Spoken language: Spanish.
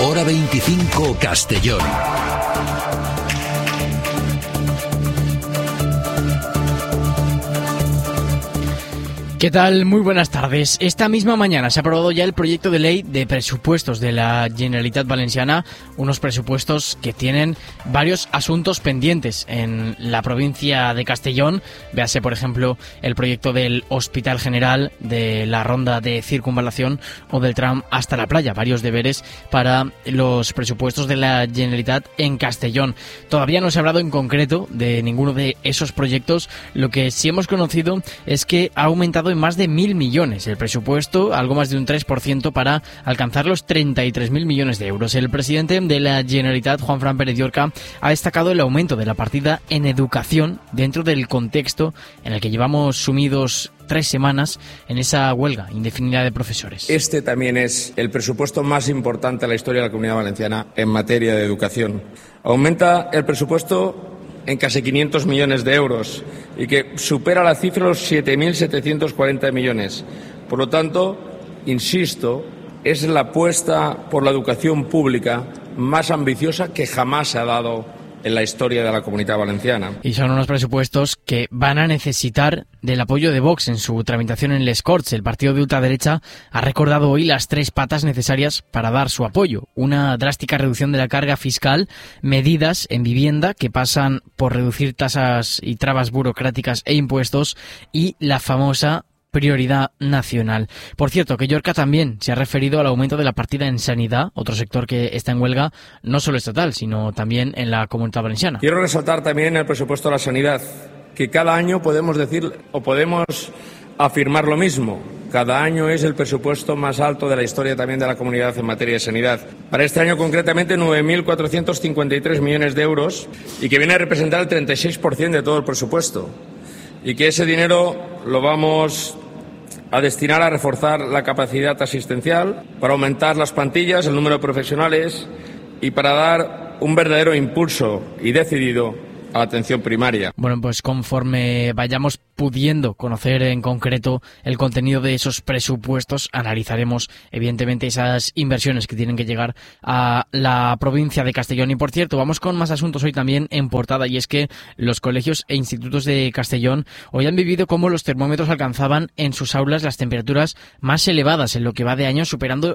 Hora 25 Castellón. ¿Qué tal? Muy buenas tardes. Esta misma mañana se ha aprobado ya el proyecto de ley de presupuestos de la Generalitat Valenciana, unos presupuestos que tienen varios asuntos pendientes en la provincia de Castellón. Véase, por ejemplo, el proyecto del Hospital General, de la ronda de circunvalación o del tram hasta la playa. Varios deberes para los presupuestos de la Generalitat en Castellón. Todavía no se ha hablado en concreto de ninguno de esos proyectos. Lo que sí hemos conocido es que ha aumentado en más de 1.000 millones el presupuesto, algo más de un 3% para alcanzar los 33.000 millones de euros. El presidente de la Generalitat, Juanfran Pérez Llorca, ha destacado el aumento de la partida en educación dentro del contexto en el que llevamos sumidos 3 semanas en esa huelga indefinida de profesores. Este también es el presupuesto más importante de la historia de la Comunidad Valenciana en materia de educación. Aumenta el presupuesto en casi 500 millones de euros y que supera la cifra de los 7.740 millones. Por lo tanto, insisto, es la apuesta por la educación pública más ambiciosa que jamás se ha dado en la historia de la Comunidad Valenciana. Y son unos presupuestos que van a necesitar del apoyo de Vox en su tramitación en les Corts. El partido de ultraderecha ha recordado hoy las 3 patas necesarias para dar su apoyo. Una drástica reducción de la carga fiscal, medidas en vivienda que pasan por reducir tasas y trabas burocráticas e impuestos y la famosa prioridad nacional. Por cierto, que Llorca también se ha referido al aumento de la partida en sanidad, otro sector que está en huelga, no solo estatal, sino también en la Comunidad Valenciana. Quiero resaltar también el presupuesto de la sanidad, que cada año podemos decir o podemos afirmar lo mismo. Cada año es el presupuesto más alto de la historia también de la comunidad en materia de sanidad. Para este año concretamente 9.453 millones de euros y que viene a representar el 36% de todo el presupuesto. Y que ese dinero lo vamos a destinar a reforzar la capacidad asistencial, para aumentar las plantillas, el número de profesionales y para dar un verdadero impulso y decidido a la atención primaria. Bueno, pues conforme vayamos pudiendo conocer en concreto el contenido de esos presupuestos, analizaremos evidentemente esas inversiones que tienen que llegar a la provincia de Castellón. Y por cierto, vamos con más asuntos hoy también en portada, y es que los colegios e institutos de Castellón hoy han vivido cómo los termómetros alcanzaban en sus aulas las temperaturas más elevadas en lo que va de año, superando